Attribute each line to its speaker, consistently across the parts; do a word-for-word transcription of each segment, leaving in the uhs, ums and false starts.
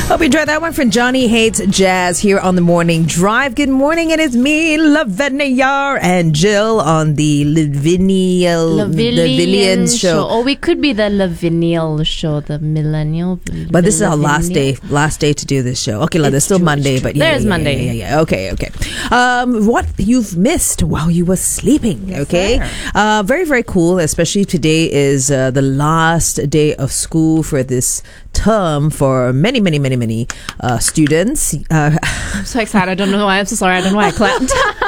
Speaker 1: Hope you enjoyed that one from Johnny Hates Jazz here on the Morning Drive. Good morning, it is me, Lavinia, and Jill on the Lavinia
Speaker 2: Lavillian
Speaker 1: show.
Speaker 2: show. Or we could be the Lavinial show, the millennial.
Speaker 1: But this is our last day, last day to do this show. Okay, like, there's still
Speaker 2: true,
Speaker 1: Monday, but yeah,
Speaker 2: there's
Speaker 1: yeah,
Speaker 2: Monday.
Speaker 1: Yeah, yeah, yeah. Okay, okay. Um, what you've missed while you were sleeping?
Speaker 2: Yes,
Speaker 1: okay,
Speaker 2: sir.
Speaker 1: uh, very very cool. Especially today is uh, the last day of school for this term for many many many many uh, students. Uh,
Speaker 2: I'm so excited. I don't know why. I'm so sorry. I don't know why I clapped.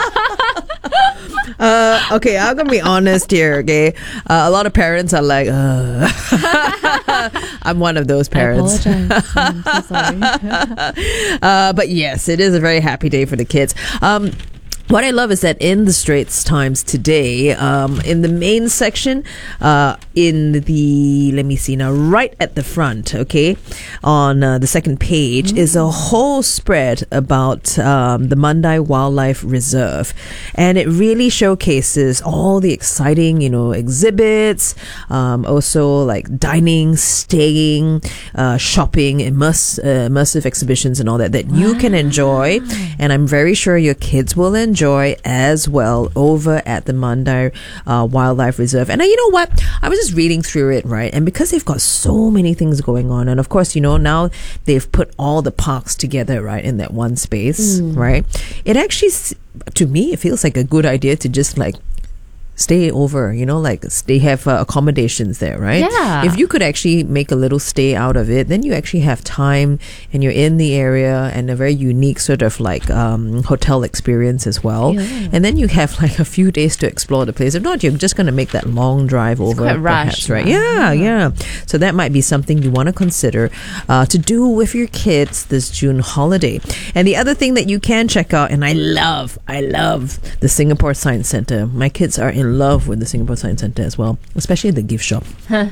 Speaker 1: uh, okay, I'm gonna be honest here. Okay, uh, a lot of parents are like, uh. I'm one of those parents.
Speaker 2: I apologize. I'm so sorry.
Speaker 1: uh, but yes, it is a very happy day for the kids. Um, What I love is that in the Straits Times today, um, in the main section, uh, in the, let me see now, right at the front, okay, on uh, the second page, mm. is a whole spread about um, the Mandai Wildlife Reserve. And it really showcases all the exciting, you know, exhibits, um, also like dining, staying, uh, shopping, immerse, uh, immersive exhibitions and all that, that wow. you can enjoy. And I'm very sure your kids will enjoy. Enjoy as well over at the Mandai uh, Wildlife Reserve. And uh, you know what? I was just reading through it, right? And because they've got so many things going on, and of course, you know, now they've put all the parks together, right, in that one space, mm. right? It actually, to me, it feels like a good idea to just like stay over, you know, like they have uh, accommodations there, right?
Speaker 2: Yeah.
Speaker 1: If you could actually make a little stay out of it, then you actually have time and you're in the area and a very unique sort of like um, hotel experience as well.
Speaker 2: Yeah.
Speaker 1: And then you have like a few days to explore the place. If not, you're just going to make that long drive
Speaker 2: it's
Speaker 1: over.
Speaker 2: Quite
Speaker 1: perhaps,
Speaker 2: rushed,
Speaker 1: right?
Speaker 2: Yeah,
Speaker 1: yeah, yeah. So that might be something you want to consider uh, to do with your kids this June holiday. And the other thing that you can check out, and I love, I love the Singapore Science Centre. My kids are in love with the Singapore Science Centre as well, especially the gift shop.
Speaker 2: Huh.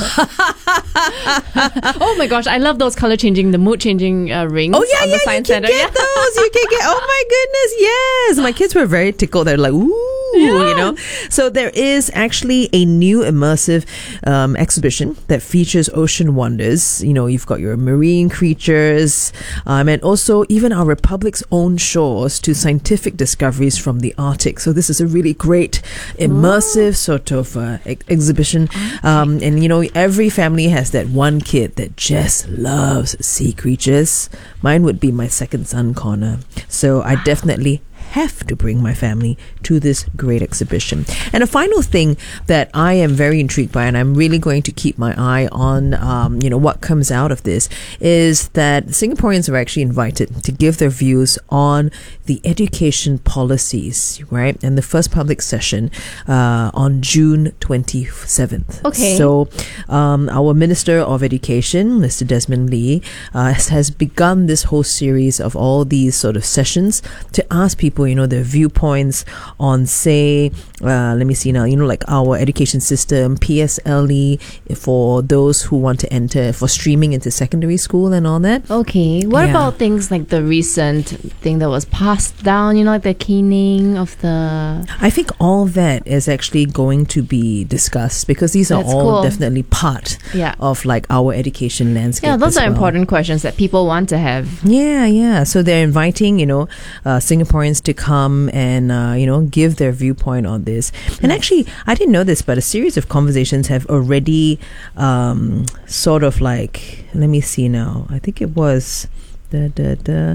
Speaker 2: Oh my gosh, I love those color changing, the mood changing uh, rings.
Speaker 1: Oh yeah,
Speaker 2: on
Speaker 1: yeah,
Speaker 2: the Science
Speaker 1: you can
Speaker 2: Center.
Speaker 1: get
Speaker 2: Yeah.
Speaker 1: those. You can get. Oh my goodness, yes. My kids were very tickled. They're like, ooh,
Speaker 2: Yeah.
Speaker 1: you know. So there is actually a new immersive um, exhibition that features ocean wonders. You know, you've got your marine creatures, um, and also even our Republic's own shores to scientific discoveries from the Arctic. So this is a really great immersive oh. sort of uh, ex- exhibition, um, and you know, every family has that one kid that just loves sea creatures. Mine would be my second son, Connor. So I definitely have to bring my family to this great exhibition. And a final thing that I am very intrigued by, and I'm really going to keep my eye on, um, you know, what comes out of this, is that Singaporeans are actually invited to give their views on the education policies, right? And the first public session uh, on June twenty-seventh.
Speaker 2: Okay.
Speaker 1: So um, our Minister of Education, Mister Desmond Lee, uh, has, has begun this whole series of all these sort of sessions to ask people, you know, their viewpoints on, say, uh, let me see now, you know, like our education system, P S L E, for those who want to enter, for streaming into secondary school and all that.
Speaker 2: Okay. What
Speaker 1: Yeah.
Speaker 2: about things like the recent thing that was passed down, you know, like the keening of the...
Speaker 1: I think all that is actually going to be discussed because these are
Speaker 2: That's
Speaker 1: all
Speaker 2: cool.
Speaker 1: definitely part
Speaker 2: Yeah.
Speaker 1: of like our education landscape.
Speaker 2: Yeah, those
Speaker 1: as
Speaker 2: are
Speaker 1: well.
Speaker 2: important questions that people want to have.
Speaker 1: Yeah, yeah. So they're inviting, you know, uh, Singaporeans to come and, uh, you know, give their viewpoint on this. And actually, I didn't know this, but a series of conversations have already um, sort of like, let me see now. I think it was the, the, the,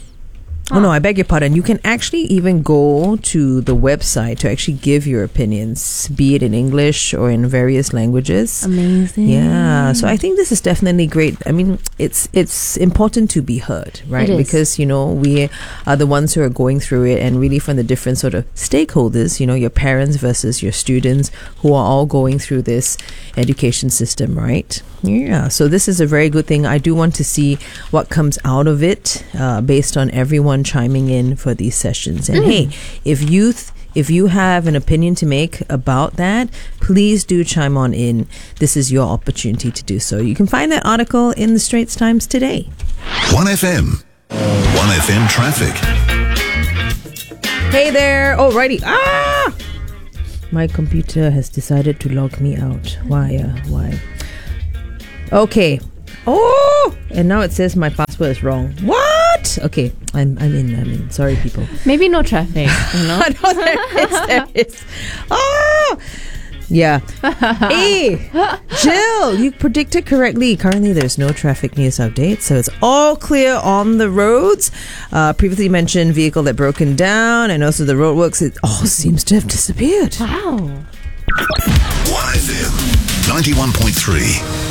Speaker 1: Oh no, I beg your pardon. You can actually even go to the website to actually give your opinions, be it in English or in various languages.
Speaker 2: Amazing.
Speaker 1: Yeah, so I think this is definitely great. I mean, it's it's important to be heard, right?
Speaker 2: It is.
Speaker 1: Because, you know, we are the ones who are going through it, and really from the different sort of stakeholders, you know, your parents versus your students who are all going through this education system, right? Yeah, so this is a very good thing. I do want to see what comes out of it uh, based on everyone chiming in for these sessions. And
Speaker 2: Mm.
Speaker 1: hey, if you th- if you have an opinion to make about that, please do chime on in. This is your opportunity to do so. You can find that article in the Straits Times today.
Speaker 3: one F M. one F M traffic.
Speaker 1: Hey there. Alrighty. Ah! My computer has decided to log me out. Why? Uh, why? Okay. Oh! and now it says my password is wrong. What? Okay, I'm I'm in. I'm in. Sorry, people.
Speaker 2: Maybe no traffic, you know?
Speaker 1: No, there is. There is. Oh, yeah. Hey, Jill, you predicted correctly. Currently, there's no traffic news update, so it's all clear on the roads. Uh, previously mentioned vehicle that broken down, and also the roadworks. It all seems to have disappeared.
Speaker 2: Wow.
Speaker 3: one F M ninety-one point three.